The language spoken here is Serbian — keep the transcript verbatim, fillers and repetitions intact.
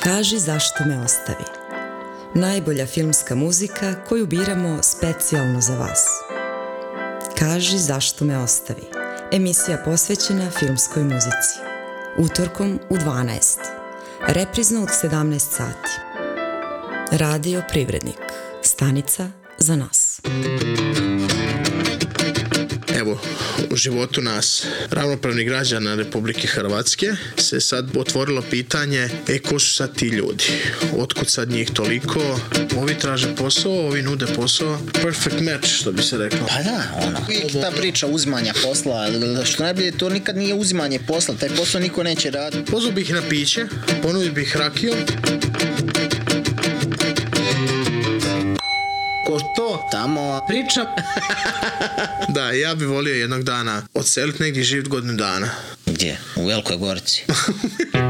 Kaži zašto me ostavi. Najbolja filmska muzika koju biramo specijalno za vas. Kaži zašto me ostavi. Emisija posvećena filmskoj muzici. Utorkom u dvanaest. Reprizno od sedamnaest sati. Radio Privrednik. Stanica za nas. Evo, u životu nas, ravnopravnih građana Republike Hrvatske, se sad otvorilo pitanje, e, ko su sad ti ljudi? Otkud sad njih toliko? Ovi traže posao, ovi nude posao. Perfect match, što bi se reklo. Pa da, ono, uvijek ta priča uzimanja posla, što najbolje, to nikad nije uzimanje posla, taj posao niko neće raditi. Pozvao bih na piće, ponudio bih rakiju. Ko to? Tamo priča. Da, ja bih volio jednog dana odseliti negdje živjeti godinu dana. Gdje? U Velikoj Gorici.